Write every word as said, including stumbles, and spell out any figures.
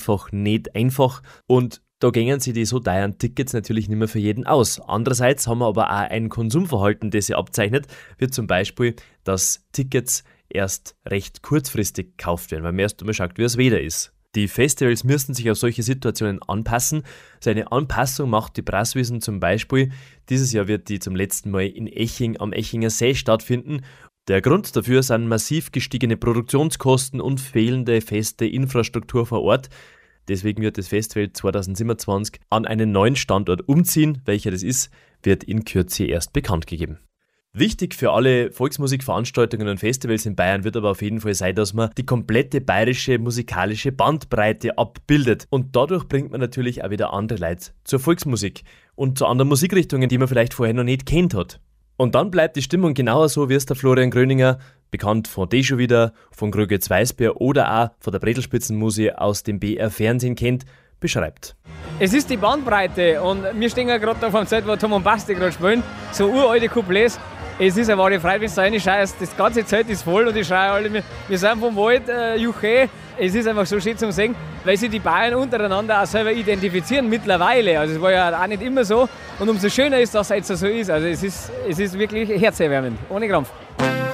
einfach nicht einfach und da gehen sie die so teuren Tickets natürlich nicht mehr für jeden aus. Andererseits haben wir aber auch ein Konsumverhalten, das sich abzeichnet, wie zum Beispiel, dass Tickets erst recht kurzfristig gekauft werden, weil man erst einmal schaut, wie das Wetter ist. Die Festivals müssen sich auf solche Situationen anpassen. So eine Anpassung macht die Brasswiesen zum Beispiel. Dieses Jahr wird die zum letzten Mal in Eching am Echinger See stattfinden. Der Grund dafür sind massiv gestiegene Produktionskosten und fehlende feste Infrastruktur vor Ort. Deswegen wird das Festival zwanzig siebenundzwanzig an einen neuen Standort umziehen. Welcher das ist, wird in Kürze erst bekannt gegeben. Wichtig für alle Volksmusikveranstaltungen und Festivals in Bayern wird aber auf jeden Fall sein, dass man die komplette bayerische musikalische Bandbreite abbildet. Und dadurch bringt man natürlich auch wieder andere Leute zur Volksmusik und zu anderen Musikrichtungen, die man vielleicht vorher noch nicht kennt hat. Und dann bleibt die Stimmung genauso so, wie es der Florian Gröninger, bekannt von Dejo wieder, von Grögitz Weißbier oder auch von der Bredelspitzenmusik aus dem B R Fernsehen kennt, beschreibt. Es ist die Bandbreite und wir stehen ja gerade da vom Zelt, wo Tom und Basti gerade spielen, so uralte Couplets. Es ist eine wahre Freude, wenn du reinschreist. Das ganze Zelt ist voll und ich schreie alle, wir, wir sind vom Wald, äh, Juche. Es ist einfach so schön zum Sehen, weil sich die Bayern untereinander auch selber identifizieren mittlerweile. Also es war ja auch nicht immer so und umso schöner ist, dass es jetzt so ist. Also es ist, es ist wirklich herzerwärmend, ohne Krampf.